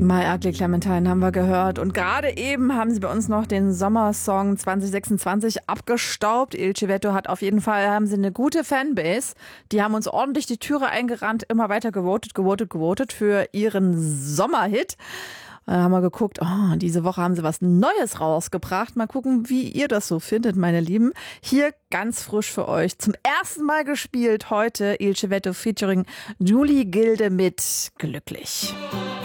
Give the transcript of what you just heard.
My Ugly Clementine haben wir gehört und gerade eben haben sie bei uns noch den Sommersong 2026 abgestaubt. Il Civetto hat auf jeden Fall, haben sie eine gute Fanbase. Die haben uns ordentlich die Türe eingerannt, immer weiter gewotet für ihren Sommerhit. Da haben wir geguckt, diese Woche haben sie was Neues rausgebracht. Mal gucken, wie ihr das so findet, meine Lieben. Hier ganz frisch für euch. Zum ersten Mal gespielt heute Il Civetto featuring Julie Gilde mit Glücklich.